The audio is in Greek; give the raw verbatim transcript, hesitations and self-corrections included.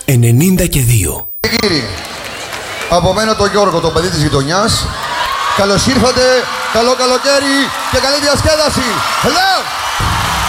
ενενήντα και δύο. Κύριοι, από μένα τον Γιώργο, το παιδί της γειτονιάς, καλώς ήρθατε, καλό καλοκαίρι και καλή διασκέδαση. Hello!